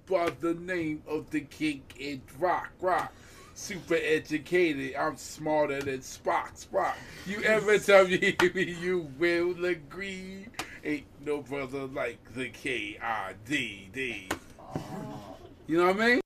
by the name of the king in rock. Super educated, I'm smarter than Spock. You ever tell me you will agree? Ain't no brother like the KIDD. You know what I mean?